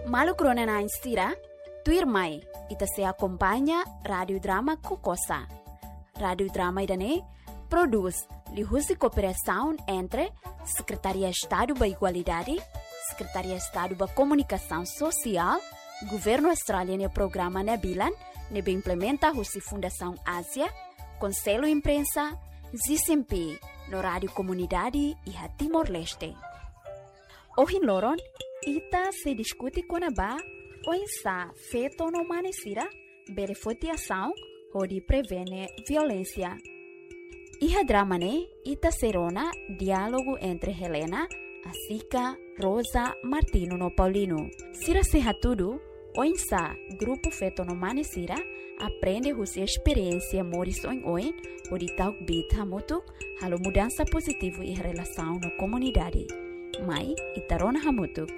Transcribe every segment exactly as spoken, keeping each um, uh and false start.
Malu krona na instira, tu irmai, ita se acompanha Radio Drama Kokosa. Radio Drama idane produz lihusi cooperação entre Secretaria Estado da Igualdade, Secretaria Estado da Comunicação Social, Governo Australiano e Programa Nebilan, nebe implementa husi Fundação Ásia, Conselho Imprensa, Z C M P, no Rádio Comunidade e a Timor-Leste. Hoje loron, ita se discute com a ba, o insa feito no manesira, beneficiação, onde prevene violência. Iha drama ne, ita serona diálogo entre Helena, Asica, Rosa, Martino no Paulino. Sira seha tudo, o insa grupo feito no manesira, aprende husi experiência morison oin, onde tal bit hamutuk, halo mudança positivo e relação na comunidade. Mai, itarona hamutuk.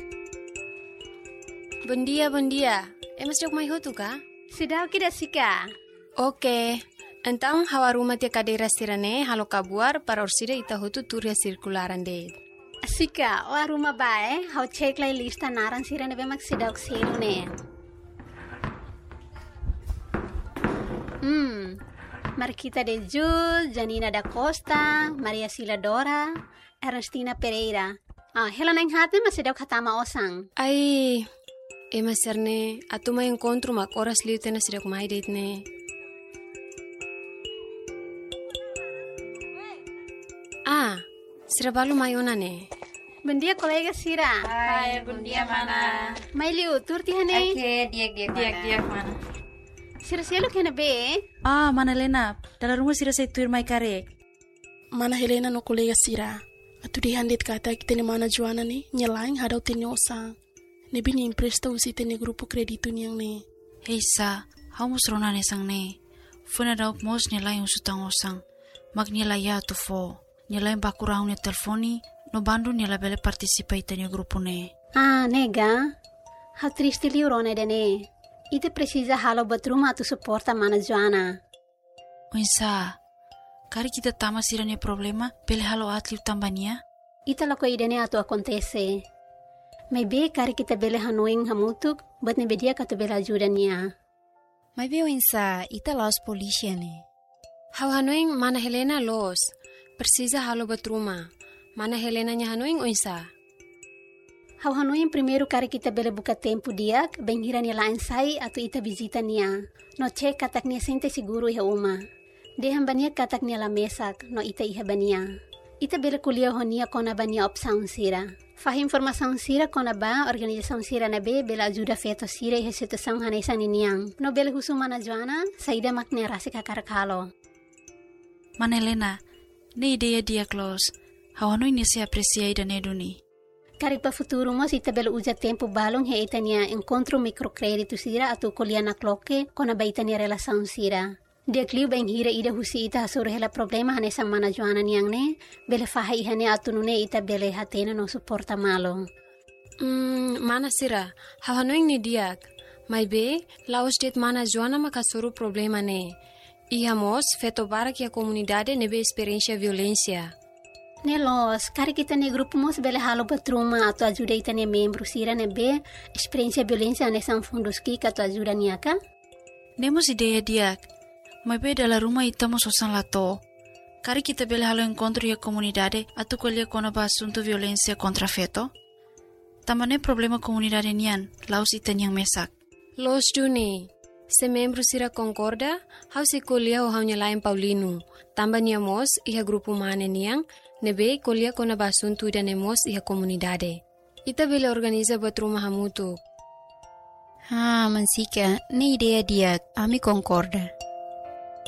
Bom dia, bom dia. É mas jog mai hotu ka? Sudah kita sika. Oke. Então, hawa rumah tia cadeira sirane, halo kabuar para orsida ita hotu turia circularan de. Sika, o rumah bae, hau cek lai lista naran sirane bemak sidak selu ne. Hmm. Marquita de Jul, Janina da Costa, Maria Sila Dora, Ernestina Pereira. Ah, Helena yang hati masih daw katama osang. Ai, e maserne, atu may encontro mak oras liu tena sidak may date ne. Ah, sira balu mayona ne. Buen dia kolega Sira. Hai, buen dia mana. May liu turti hane. Oke, diak diak Diak diak mana. Sira sialo kena be. Ah, mana Helena, dalam rumah sira saya tuir mai karek. Mana Helena no kolega Sira. Atu di handit kata kita ni mana Joana ni nyelaing hadau tinyosa. Nebi ni impresta usi tene grupo kredito niyang ni. Hei sa, hau musrona ne sang ne. Funa dauk mos nyelaing usutang osang. Mag nyelaya tu fo. Nyelaing bakurang ne telefoni, no bandu nyela bele participa itanya grupo ne. Ah, nega. Hau triste liu rone dene. Ite precisa halo batruma tu suporta mana Joana. Oinsa, kari kita tama sirane problema, bele halo atliu tambania? Ita lako idene atu acontece. May be kari kita bele hanuing hamutuk, bat ne bedia katu bela ajuda niya. May be insa, ita laos polisia ne. Hau hanuing mana Helena los. Precisa halo batruma. Mana Helena nya hanuing oinsa. Hau hanuing primeiro kari kita bele buka tempo diak, beng hira niya lain sai atu ita visita niya. No cek katak niya sente siguro iha uma. Deham bania katak niya la mesak, no ita iha bania. Ita bele kuliah honia kona bania opsaun sira. Fahim informasaun sira kona ba organizasaun sira na be bela ajuda feto sira iha situasaun hanaisan iniang. No bele husu mana Joana, saida makne rasi kakarakalo. Mana Helena, ne ideia dia close. Hau anu ini se aprecia ida neduni. Kari pa futuro mo ita bele uja tempo balong he ita niya encontro microcredito sira atu kuliah na kloke kona ba ita niya relasaun sira. Dia kliu beng hira ida husi ita hasur hela problema hane sang mana Joana niyang ne, bele faha ihane atu nune ita bele hatena no suporta malo. Hmm, mana sira, hau hanuing ni diak. May be, laos det mana Joana makasuru problema ne. Ihamos, feto barak ya komunidade nebe experiencia violencia. Nelos, kari kita ne grupo mos bele halo batruma atu ajuda ita ne membro sira nebe experiencia violencia hane sang funduski katu ajuda niyaka? Nemos ideia diak. Mai be dalam rumah ita mo sosan lato. Kari kita bele halo encontro ya comunidade atu kuliah kona ba asunto violencia contra feto. Tamane problema comunidade nian, laos ita niyang mesak. Los duni. Se membro sira concorda, hau se kuliah o hau nyalain Paulino. Tamba niamos iha grupo mane niang, nebe kuliah kona ba asunto ida nemos iha comunidade. Ita bele organiza batruma hamutu. Ah, mansika, ne idea dia, ami concorda.